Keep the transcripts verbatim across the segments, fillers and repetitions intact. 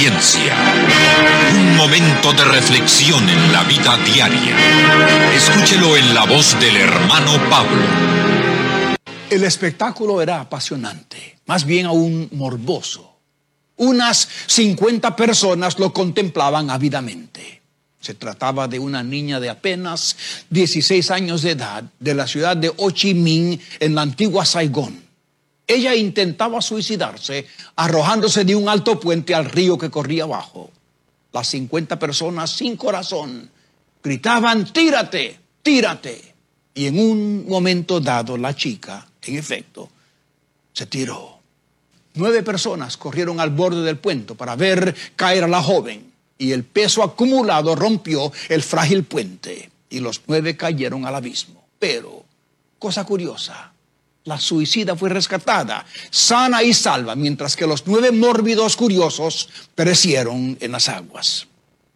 conciencia. Un momento de reflexión en la vida diaria. Escúchelo en la voz del hermano Pablo. El espectáculo era apasionante, más bien aún morboso. Unas cincuenta personas lo contemplaban ávidamente. Se trataba de una niña de apenas dieciséis años de edad de la ciudad de Ho Chi Minh en la antigua Saigón. Ella intentaba suicidarse arrojándose de un alto puente al río que corría abajo. Las cincuenta personas sin corazón gritaban: «¡Tírate! ¡Tírate!». Y en un momento dado la chica, en efecto, se tiró. Nueve personas corrieron al borde del puente para ver caer a la joven, y el peso acumulado rompió el frágil puente, y los nueve cayeron al abismo. Pero, cosa curiosa, la suicida fue rescatada, sana y salva, mientras que los nueve mórbidos curiosos perecieron en las aguas.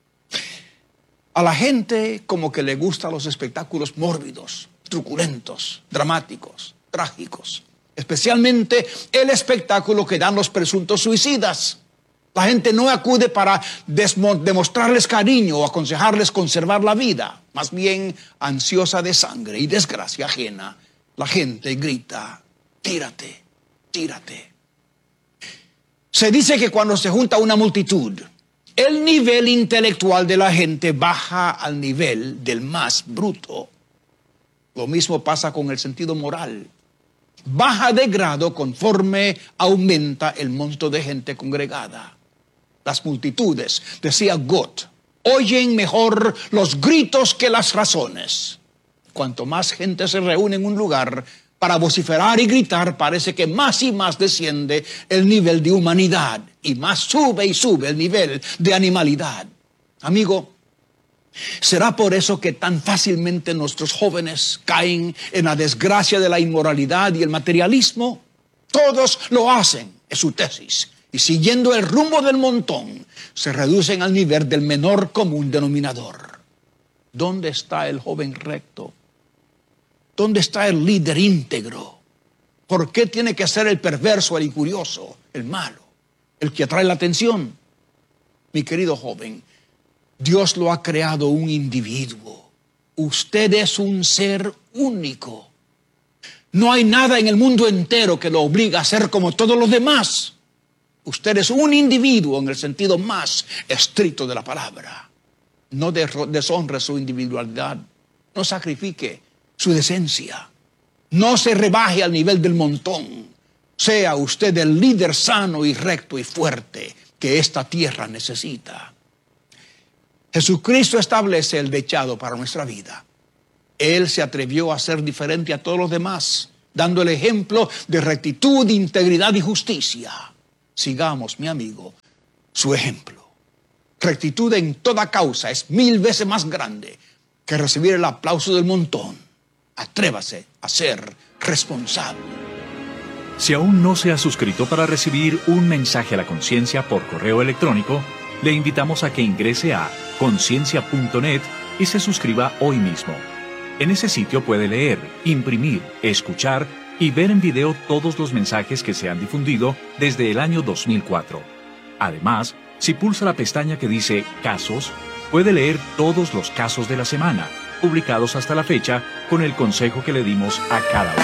A la gente como que le gustan los espectáculos mórbidos, truculentos, dramáticos, trágicos. Especialmente el espectáculo que dan los presuntos suicidas. La gente no acude para demostrarles cariño o aconsejarles conservar la vida. Más bien, ansiosa de sangre y desgracia ajena, la gente grita: «Tírate, tírate». Se dice que cuando se junta una multitud, el nivel intelectual de la gente baja al nivel del más bruto. Lo mismo pasa con el sentido moral. Baja de grado conforme aumenta el monto de gente congregada. Las multitudes, decía Goethe, oyen mejor los gritos que las razones. Cuanto más gente se reúne en un lugar para vociferar y gritar, parece que más y más desciende el nivel de humanidad y más sube y sube el nivel de animalidad. Amigo, ¿será por eso que tan fácilmente nuestros jóvenes caen en la desgracia de la inmoralidad y el materialismo? Todos lo hacen, es su tesis, y siguiendo el rumbo del montón, se reducen al nivel del menor común denominador. ¿Dónde está el joven recto? ¿Dónde está el líder íntegro? ¿Por qué tiene que ser el perverso, el incurioso, el malo, el que atrae la atención? Mi querido joven, Dios lo ha creado un individuo. Usted es un ser único. No hay nada en el mundo entero que lo obligue a ser como todos los demás. Usted es un individuo en el sentido más estricto de la palabra. No deshonre su individualidad. No sacrifique su decencia. No se rebaje al nivel del montón. Sea usted el líder sano y recto y fuerte que esta tierra necesita. Jesucristo establece el dechado para nuestra vida. Él se atrevió a ser diferente a todos los demás, dando el ejemplo de rectitud, integridad y justicia. Sigamos, mi amigo, su ejemplo. Rectitud en toda causa es mil veces más grande que recibir el aplauso del montón. Atrévase a ser responsable. Si aún no se ha suscrito para recibir un mensaje a la conciencia por correo electrónico, le invitamos a que ingrese a conciencia punto net y se suscriba hoy mismo. En ese sitio puede leer, imprimir, escuchar y ver en video todos los mensajes que se han difundido desde el año dos mil cuatro. Además, si pulsa la pestaña que dice Casos, puede leer todos los casos de la semana, publicados hasta la fecha, con el consejo que le dimos a cada uno.